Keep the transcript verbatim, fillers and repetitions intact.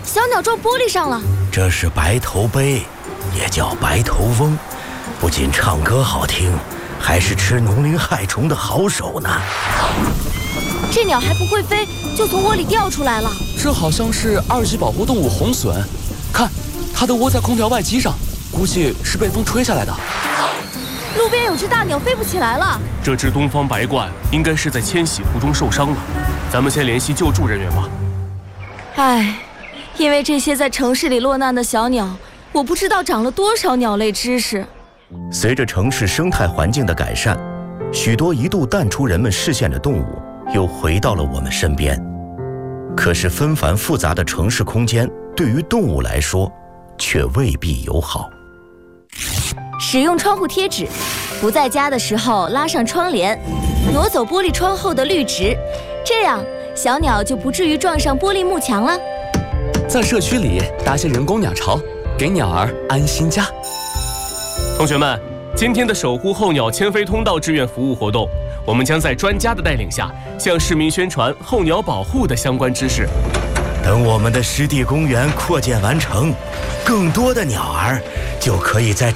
小鸟撞玻璃上了。 这是白头鹎，也叫白头翁，不仅唱歌好听，还是吃农林害虫的好手呢。 这鸟还不会飞，就从窝里掉出来了。 这好像是二级保护动物红隼，看，它的窝在空调外机上，估计是被风吹下来的。 路边有只大鸟飞不起来了。 这只东方白鹳应该是在迁徙途中受伤了，咱们先联系救助人员吧。 唉，因为这些在城市里落难的小鸟，我不知道长了多少鸟类知识。 随着城市生态环境的改善，许多一度淡出人们视线的动物又回到了我们身边。可是纷繁复杂的城市空间对于动物来说却未必友好。 使用窗户贴纸，不在家的时候拉上窗帘，挪走玻璃窗后的绿植，这样小鸟就不至于撞上玻璃幕墙了。 在社区里搭些人工鸟巢，给鸟儿安心家。 同学们，今天的守护候鸟迁飞通道志愿服务活动，我们将在专家的带领下，向市民宣传候鸟保护的相关知识。 等我们的湿地公园扩建完成，更多的鸟儿就可以在